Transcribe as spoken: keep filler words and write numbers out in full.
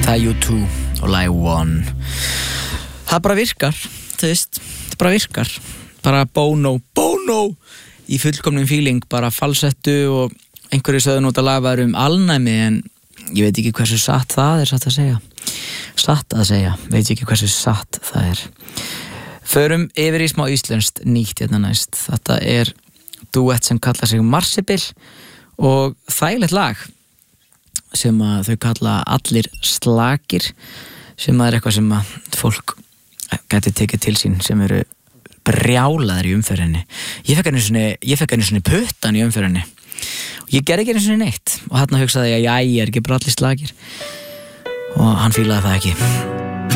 Það er U two og lagi One. Það bara virkar, þú veist, það bara virkar. Bara Bono, Bono í fullkomnum feeling, bara falsettu og einhverju sögðu nút að laga um alnæmi en ég veit ekki hversu satt það er satt að segja. Satt að segja, veit ekki hversu satt það er. Förum yfir í smá íslenskt nýtt hérna næst. Þetta er duett sem kallar sig Marsibil og þægilegt lag sem að þau kalla Allir slakir, sem að er eitthvað sem að fólk gæti tekið til sín sem eru brjálaðir í umferðinni. Ég fekk einu sinni, ég fekk einu sinni puttan í umferðinni og ég gerði ekki einu sinni neitt og þarna hugsaði ég að ég er ekki bara allir slakir og hann fílaði það ekki.